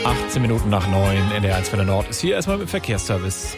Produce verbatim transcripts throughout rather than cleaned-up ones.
achtzehn Minuten nach neun, N D R eins Welle Nord ist hier erstmal mit Verkehrsservice.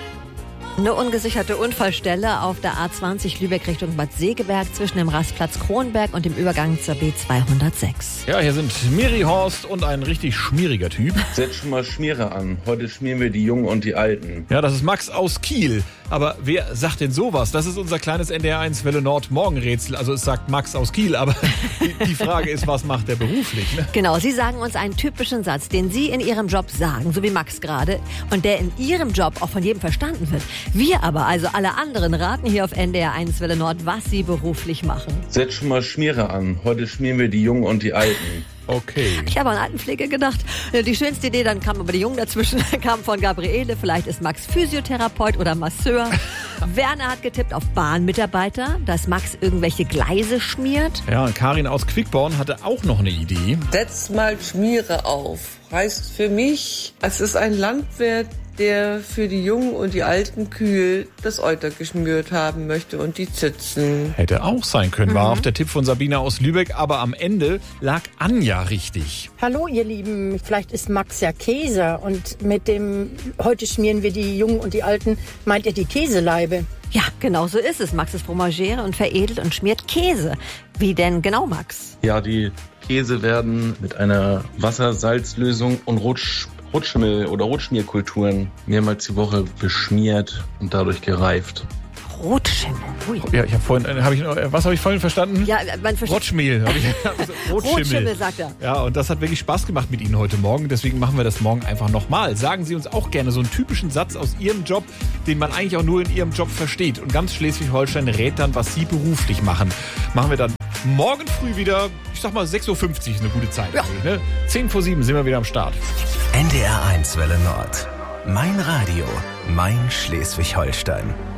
Eine ungesicherte Unfallstelle auf der A zwanzig Lübeck Richtung Bad Segeberg zwischen dem Rastplatz Kronberg und dem Übergang zur B zweihundertsechs. Ja, hier sind Miri Horst und ein richtig schmieriger Typ. Setz schon mal Schmiere an. Heute schmieren wir die Jungen und die Alten. Ja, das ist Max aus Kiel. Aber wer sagt denn sowas? Das ist unser kleines N D R eins Welle Nord Morgenrätsel. Also es sagt Max aus Kiel, aber die, die Frage ist, was macht der beruflich? Ne? Genau, Sie sagen uns einen typischen Satz, den Sie in Ihrem Job sagen, so wie Max gerade, und der in Ihrem Job auch von jedem verstanden wird. Wir aber, also alle anderen, raten hier auf N D R eins Welle Nord, was Sie beruflich machen. Setz schon mal Schmiere an. Heute schmieren wir die Jungen und die Alten. Okay. Ich habe an Altenpflege gedacht. Die schönste Idee, dann kam aber die Jungen dazwischen, kam von Gabriele. Vielleicht ist Max Physiotherapeut oder Masseur. Werner hat getippt auf Bahnmitarbeiter, dass Max irgendwelche Gleise schmiert. Ja, und Karin aus Quickborn hatte auch noch eine Idee. Setz mal Schmiere auf. Heißt für mich, es ist ein Landwirt, der für die Jungen und die alten Kühe das Euter geschmürt haben möchte und die Zitzen. Hätte auch sein können, war Mhm. auch der Tipp von Sabina aus Lübeck, aber am Ende lag Anja richtig. Hallo ihr Lieben, vielleicht ist Max ja Käse und mit dem heute schmieren wir die Jungen und die Alten, meint ihr die Käseleibe? Ja, genau so ist es. Max ist Fromagere und veredelt und schmiert Käse. Wie denn genau, Max? Ja, die Käse werden mit einer Wassersalzlösung und Rutsch, Rutschmill- oder Rotschmierkulturen mehrmals die Woche beschmiert und dadurch gereift. Rotschimmel. Ui. Ja, ich habe vorhin, äh, hab ich, äh, was habe ich vorhin verstanden? Ja, man versteht. Rotschmehl. Hab ich, Rotschimmel. Rotschimmel, sagt er. Ja, und das hat wirklich Spaß gemacht mit Ihnen heute Morgen. Deswegen machen wir das morgen einfach nochmal. Sagen Sie uns auch gerne so einen typischen Satz aus Ihrem Job, den man eigentlich auch nur in Ihrem Job versteht. Und ganz Schleswig-Holstein rät dann, was Sie beruflich machen. Machen wir dann morgen früh wieder, ich sag mal sechs Uhr fünfzig ist eine gute Zeit. Ja. Eigentlich, ne? zehn vor sieben sind wir wieder am Start. N D R eins Welle Nord. Mein Radio, mein Schleswig-Holstein.